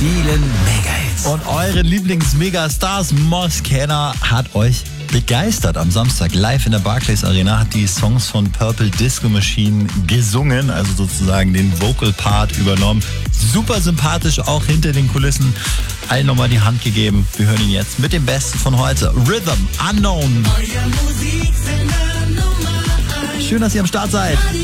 vielen Mega-Hits. Und eure Lieblings-Megastars, Moss Kenner, hat euch begeistert. Am Samstag live in der Barclays Arena hat die Songs von Purple Disco Machine gesungen, also sozusagen den Vocal Part übernommen. Super sympathisch, auch hinter den Kulissen. Allen nochmal die Hand gegeben. Wir hören ihn jetzt mit dem Besten von heute. Rhythm Unknown. Schön, dass ihr am Start seid.